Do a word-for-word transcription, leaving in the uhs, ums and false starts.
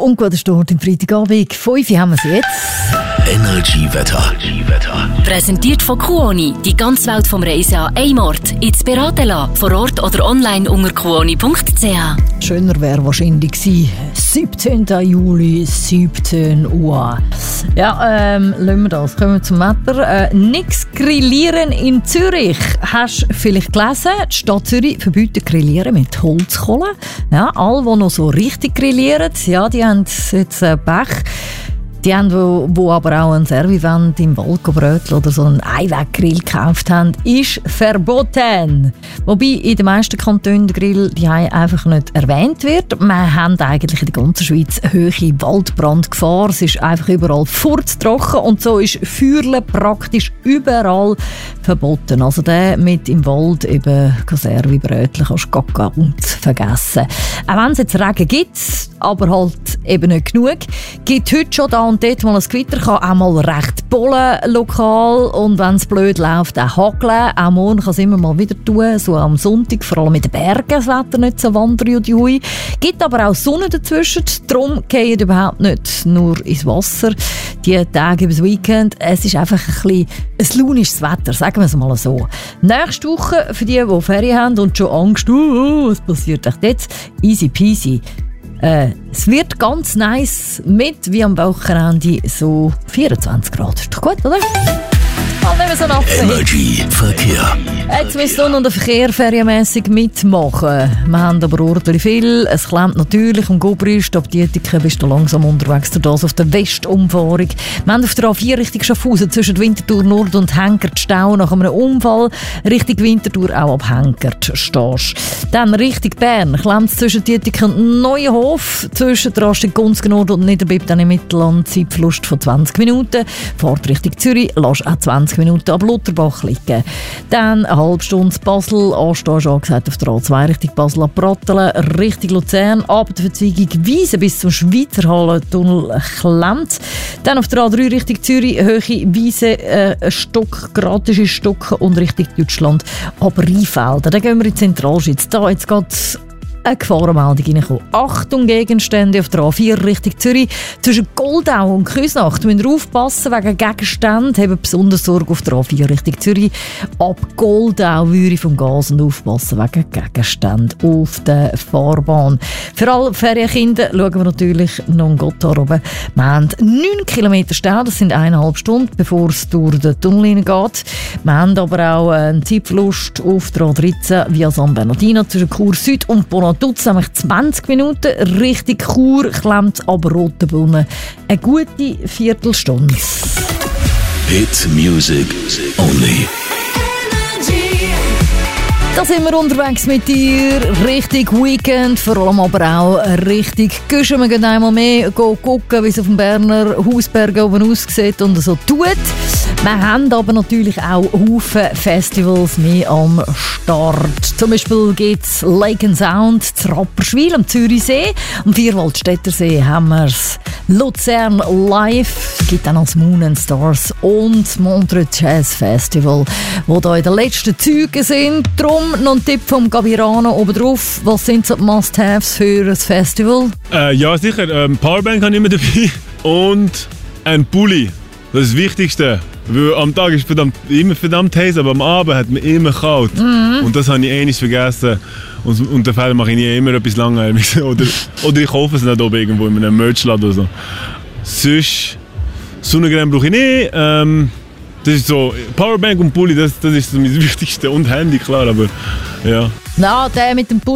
und guten Start im Freitagabend. fünf Uhr haben wir es jetzt. Energy-Wetter. Präsentiert von Kuoni. Die ganze Welt vom Reisen an einem Ort. Jetzt beraten lassen. Vor Ort oder online unter kuoni punkt c h. Schöner wäre wahrscheinlich gewesen. siebzehnten Juli, siebzehn Uhr. Ja, ähm, lassen wir das. Kommen wir zum Wetter. Äh, nix grillieren in Zürich. Hast du vielleicht gelesen? Die Stadt Zürich verbietet Grillieren mit Holzkohle. Ja, alle, die noch so richtig grillieren, ja, die haben jetzt äh, Pech. Die haben, wo, wo aber auch ein Servivent im Wald bröteln oder so einen Einweggrill gekauft haben, ist verboten. Wobei in den meisten Kantonen der Grill die einfach nicht erwähnt wird. Wir haben eigentlich in der ganzen Schweiz hohe Waldbrandgefahr. Es ist einfach überall furztrocken und so ist Feuerle praktisch überall verboten. Also der mit im Wald eben Servibröteln kannst du gar nicht vergessen. Auch wenn es jetzt Regen gibt, aber halt eben nicht genug, gibt heute schon da und dort mal ein Gewitter, kann auch mal recht bollen lokal und wenn es blöd läuft, auch hageln. Auch morgen kann es immer mal wieder tun, so am Sonntag, vor allem in den Bergen, das Wetter nicht so wandern und hui. Gibt aber auch Sonne dazwischen, darum gehen überhaupt nicht nur ins Wasser. Die Tage über das Weekend, es ist einfach ein bisschen ein launisches Wetter, sagen wir es mal so. Nächste Woche, für die, die Ferien haben und schon Angst, uh, was passiert echt jetzt, easy peasy. Äh, es wird ganz nice mit, wie am Wochenende, so vierundzwanzig Grad. Ist doch gut, oder? Mal nehmen wir so einen Energy Verkehr. Jetzt müssen wir noch den Verkehr ferienmässig mitmachen. Wir haben aber ordentlich viel. Es klemmt natürlich um Gobrist. Ab Dietiken bist du langsam unterwegs. Du das auf der Westumfahrung. Wir haben auf der A vier Richtung Schaffhausen zwischen Winterthur Nord und Henkert Stau nach einem Unfall. Richtung Winterthur auch ab Henkert stehst. Dann Richtung Bern klemmt es zwischen Dietiken und Neuenhof. Zwischen der Rastung Gunzgen Nord und Niederbipp dann im Mittelland. Zeitverlust von zwanzig Minuten. Fahrt Richtung Zürich, lass auch zwanzig Minuten ab Lutherbach liegen. Dann eine halbe Stunde Basel, Anstehen ist angesagt auf der A zwei Richtung Basel ab Brattelen, Richtung Luzern, ab der Verzweigung Wiesen bis zum Schweizer Hallentunnel klemmt. Dann auf der A drei Richtung Zürich, Höhe Wiesen, äh, Stock, gratis Stock und Richtung Deutschland ab Rheinfelden. Dann gehen wir in die Zentralschweiz. Da jetzt geht's eine Gefahrenmeldung reingekommen. Achtung, Gegenstände auf der A vier Richtung Zürich. Zwischen Goldau und Küsnacht müsst ihr aufpassen wegen Gegenständen. Haben besonders Sorge auf der A vier Richtung Zürich. Ab Goldau würde ich vom Gas und aufpassen wegen Gegenständen auf der Fahrbahn. Für alle Ferienkinder schauen wir natürlich noch in Gotthard oben. Wir haben neun Kilometer Stau, das sind eineinhalb Stunden, bevor es durch den Tunnel hineingeht. Wir haben aber auch einen Zeitverlust auf der A dreizehn via San Bernardino zwischen Chur Süd und Bonat Tutz, nämlich zwanzig Minuten. Richtung Chur klemmt aber Rotenbrunnen eine gute Viertelstunde. Hit Music Only. Da sind wir unterwegs mit dir, richtig Weekend, vor allem aber auch richtig Güschen. Wir gehen einmal mehr gucken, wie es auf dem Berner Hausberg oben aussieht und so tut. Wir haben aber natürlich auch Haufen Festivals mehr am Start. Zum Beispiel gibt es Lake and Sound zu Rapperswil am Zürichsee. Am Vierwaldstättersee haben wir es Luzern Live. Es gibt auch noch das Moon and Stars und Montreux Jazz Festival, wo da in den letzten Zügen sind. Darum noch ein Tipp vom Gabirano oben drauf. Was sind so die Must-Haves für ein Festival? Äh, ja, sicher. Ähm, Powerbank habe ich immer dabei. Und ein Pulli. Das ist das Wichtigste. Weil am Tag ist verdammt, immer verdammt heiß, aber am Abend hat man immer kalt. Mhm. Und das habe ich eh nicht vergessen. Und, und dafür mache ich nie immer etwas Langweiliges. Oder, oder ich kaufe es nicht oben irgendwo in einem Merchladen oder so. Sonst, Sonnencreme brauche ich nicht. Ähm, das ist so, Powerbank und Pulli, das, das ist so mein Wichtigste. Und Handy, klar, aber ja. Na, der mit dem Pulli